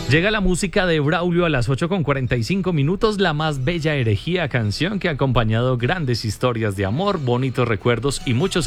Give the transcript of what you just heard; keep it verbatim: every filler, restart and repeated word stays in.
Llega la música de Braulio a las ocho con cuarenta y cinco minutos, la más bella herejía, canción que ha acompañado grandes historias de amor, bonitos recuerdos y muchos